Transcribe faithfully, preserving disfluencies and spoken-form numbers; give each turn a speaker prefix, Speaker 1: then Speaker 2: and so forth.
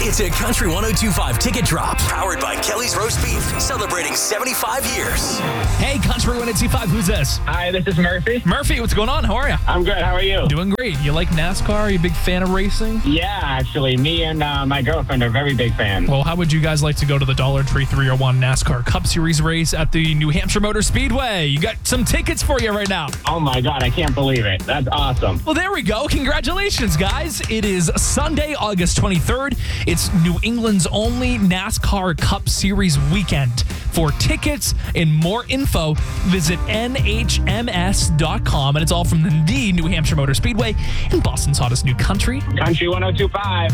Speaker 1: It's a Country one oh two point five ticket drop powered by Kelly's Roast Beef, celebrating seventy-five years.
Speaker 2: Hey, Country one oh two point five, who's this?
Speaker 3: Hi, this is Murphy.
Speaker 2: Murphy, what's going on? How are you?
Speaker 3: I'm good. How are you?
Speaker 2: Doing great. You like NASCAR? Are you a big fan of racing?
Speaker 3: Yeah, actually, me and uh, my girlfriend are very big fans.
Speaker 2: Well, how would you guys like to go to the Dollar Tree three oh one NASCAR Cup Series race at the New Hampshire Motor Speedway? You got some tickets for you right now.
Speaker 3: Oh my God, I can't believe it. That's awesome.
Speaker 2: Well, there we go. Congratulations, guys. It is Sunday, August twenty-third. It's New England's only NASCAR Cup Series weekend. For tickets and more info, visit N H M S dot com. And it's all from the New Hampshire Motor Speedway in Boston's hottest new country.
Speaker 3: Country one oh two point five.